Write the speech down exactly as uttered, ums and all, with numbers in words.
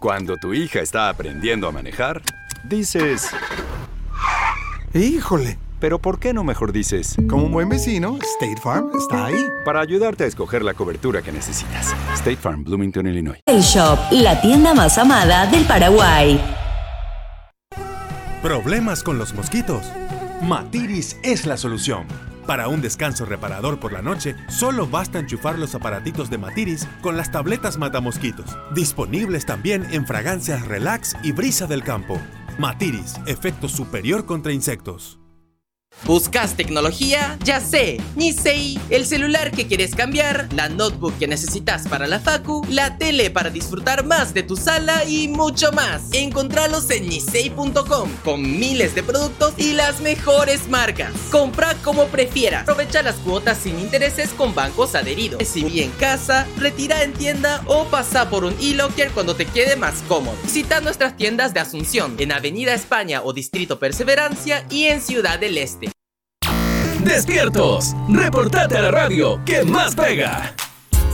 Cuando tu hija está aprendiendo a manejar, dices... ¡Híjole! Pero ¿por qué no mejor dices? Como un buen vecino, State Farm está ahí. Para ayudarte a escoger la cobertura que necesitas. State Farm, Bloomington, Illinois. El Shop, la tienda más amada del Paraguay. ¿Problemas con los mosquitos? Matiris es la solución. Para un descanso reparador por la noche, solo basta enchufar los aparatitos de Matiris con las tabletas matamosquitos. Disponibles también en fragancias Relax y Brisa del Campo. Matiris, efecto superior contra insectos. ¿Buscas tecnología? Ya sé, Nisei, el celular que quieres cambiar, la notebook que necesitas para la facu, la tele para disfrutar más de tu sala y mucho más. Encontralos en nisei punto com con miles de productos y las mejores marcas. Compra como prefieras. Aprovecha las cuotas sin intereses con bancos adheridos. Recibí en casa, retira en tienda o pasa por un e-locker cuando te quede más cómodo. Visita nuestras tiendas de Asunción, en Avenida España o Distrito Perseverancia y en Ciudad del Este. ¡Despiertos! ¡Reportate a la radio que más pega!